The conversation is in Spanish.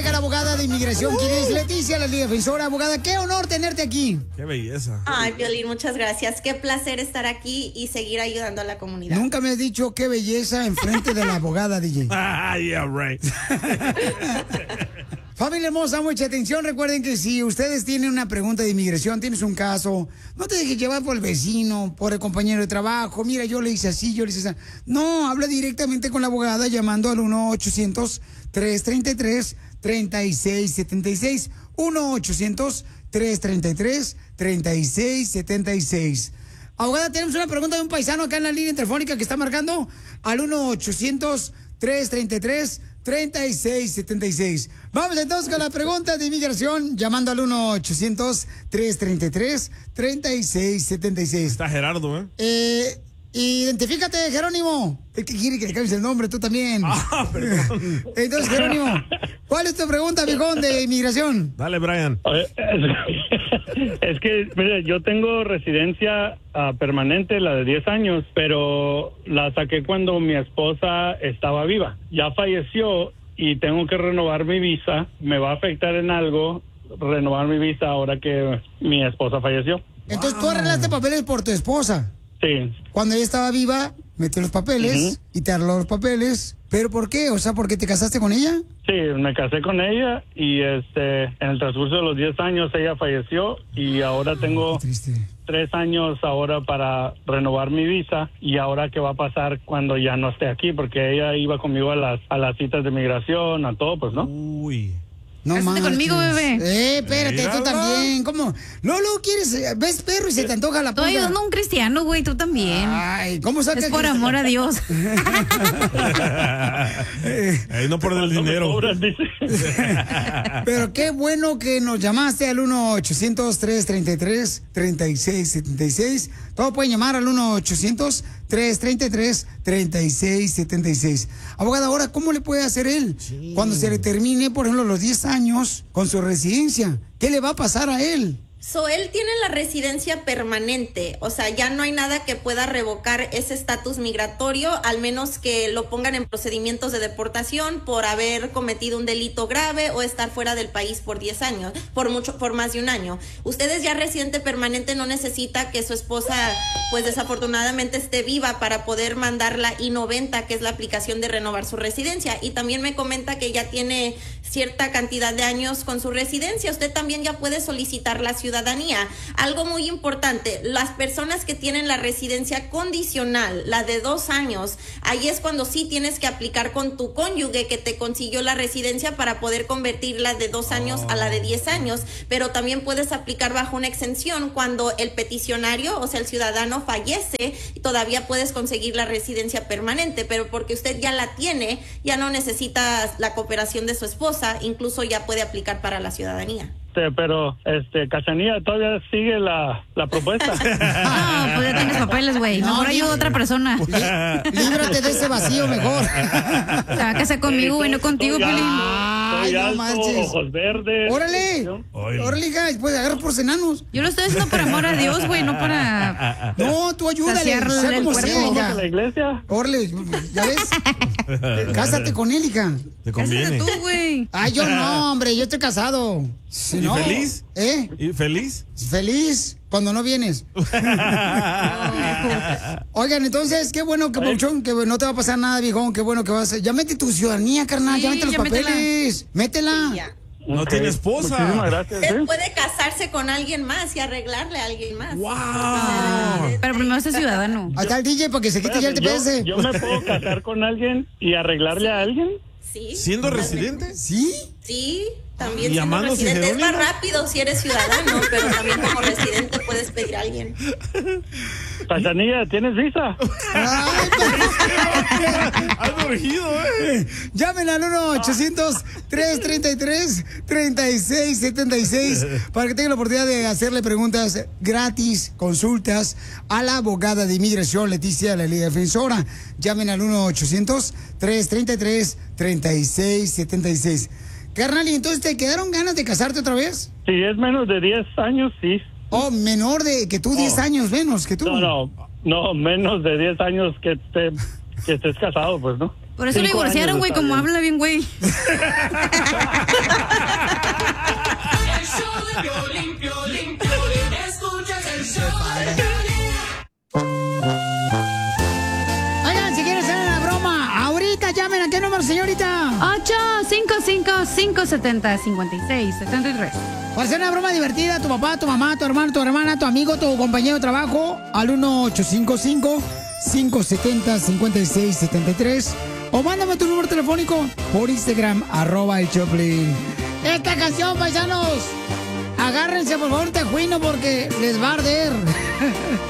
llega la abogada de inmigración, quien es Leticia, la Liga Defensora. Abogada, qué honor tenerte aquí. Qué belleza. Ay, Piolín, muchas gracias. Qué placer estar aquí y seguir ayudando a la comunidad. Nunca me has dicho qué belleza enfrente de la abogada, DJ. Ah, yeah, right. Familia hermosa, mucha atención. Recuerden que si ustedes tienen una pregunta de inmigración, tienes un caso, no te dejes llevar por el vecino, por el compañero de trabajo. Mira, yo le hice así, yo le hice así. No, habla directamente con la abogada llamando al 1-800-333-3676. 1-800-333-3676. Abogada, tenemos una pregunta de un paisano acá en la línea telefónica que está marcando al 1-800-333-3676. Vamos entonces con la pregunta de inmigración, llamando al 1-800-333-3676. Está Gerardo, ¿eh? Identifícate, Jerónimo. Es que quiere que le cambies el nombre, tú también. Ah, perdón. Entonces, Jerónimo, ¿cuál es tu pregunta, viejón, de inmigración? Dale, Brian. Es que, mire, yo tengo residencia permanente, la de 10 años, pero la saqué cuando mi esposa estaba viva. Ya falleció y tengo que renovar mi visa. ¿Me va a afectar en algo renovar mi visa ahora que mi esposa falleció? Entonces, tú arreglaste papeles por tu esposa. Sí. Cuando ella estaba viva, metió los papeles y te arregló los papeles. ¿Pero por qué? O sea, ¿por qué te casaste con ella? Sí, me casé con ella y en el transcurso de los 10 años ella falleció y ahora tengo 3 años ahora para renovar mi visa. Y ahora qué va a pasar cuando ya no esté aquí, porque ella iba conmigo a las citas de migración, a todo, pues, ¿no? Uy. No Cásate conmigo, bebé. Espérate, tú Mírala. también. ¿Cómo? Lolo, ¿quieres? ¿Ves perro y se te antoja la Estoy puta? ayudando a un cristiano, güey, tú también. Ay, ¿cómo sacas? Es por amor a Dios. Ahí no por el dinero. Pero qué bueno que nos llamaste al 1-800-333-3676. Todos pueden llamar al 1-800-333-3676. Abogada, ahora, ¿cómo le puede hacer él? Cuando se le termine, por ejemplo, los 10 años con su residencia, ¿qué le va a pasar a él? Él tiene la residencia permanente, o sea, ya no hay nada que pueda revocar ese estatus migratorio, al menos que lo pongan en procedimientos de deportación por haber cometido un delito grave o estar fuera del país por 10 años, por más de un año. Usted es ya residente permanente, no necesita que su esposa, pues desafortunadamente esté viva para poder mandar la I-90, que es la aplicación de renovar su residencia. Y también me comenta que ya tiene cierta cantidad de años con su residencia. Usted también ya puede solicitar la ciudadanía. Algo muy importante, las personas que tienen la residencia condicional, la de 2 años, ahí es cuando sí tienes que aplicar con tu cónyuge que te consiguió la residencia para poder convertirla de 2 años a la de 10 años, pero también puedes aplicar bajo una exención cuando el peticionario, o sea, el ciudadano fallece, y todavía puedes conseguir la residencia permanente, pero porque usted ya la tiene, ya no necesita la cooperación de su esposa, incluso ya puede aplicar para la ciudadanía. Pero, Cachanilla, todavía sigue la propuesta. No, pues ya tienes papeles, güey. Mejor ayuda a otra persona. Líbrate de ese vacío mejor. Se va a casar conmigo, güey, no contigo, Piolín. Ay, no manches. Ojos verdes. ¡Órale! ¡Órale, hija! Después agarrar por enanos. Yo lo estoy haciendo por amor a Dios, güey, no para... No, tú ayúdale. saciar Sea el como cuerpo. sea, ¿Vamos hija. a la iglesia? Órale, ¿ya ves? Cásate con él, hija. Te Cásate conviene. tú, güey. Ay, yo no, hombre, yo estoy casado. Si ¿Y no, feliz? ¿Eh? ¿Y feliz? Feliz cuando no vienes. Oigan, entonces, qué bueno que Pauchón, que no te va a pasar nada, viejón, qué bueno que vas a... Ya mete tu ciudadanía, carnal, Sí, ya mete los ya métela. papeles. Métela. Sí, ya. No tiene esposa. Muchísimas gracias. Usted puede casarse con alguien más y arreglarle a alguien más. ¡Wow! Pero primero ser ciudadano. Ahí está el DJ para que se quite ya el TPS. ¿Yo me puedo casar con alguien y arreglarle a alguien? Sí. ¿Siendo totalmente. residente? ¿Sí? Sí, también ¿Y siendo amándose residente. Es más Jerónimo? rápido si eres ciudadano, pero también como residente puedes pedir a alguien. Cachanilla, ¿tienes visa? Ay, Ando urgido, llamen al 1-800-333-3676 para que tengan la oportunidad de hacerle preguntas gratis, consultas a la abogada de inmigración Leticia, la Liga Defensora. Llamen al 1-800-333-3676. Carnal, ¿y entonces te quedaron ganas de casarte otra vez? Si es menos de 10 años, sí. Oh, menor de que tú, 10 años menos que tú. No, menos de 10 años que estés casado, pues, ¿no? Por eso lo 5 divorciaron, años güey, está como bien. habla bien, güey. El show de Piolín, Piolín, Piolín. Escuchas el show de Piolín. Oigan, si quieren hacer una broma, ahorita llamen. ¿A qué número, señorita? 855-570-5673. Para hacer una broma divertida, tu papá, tu mamá, tu hermano, tu hermana, tu amigo, tu compañero de trabajo, al 1-855-570-5673. O mándame tu número telefónico por Instagram, @el Choplin. Esta canción, paisanos, agárrense por favor, tejuino, porque les va a arder.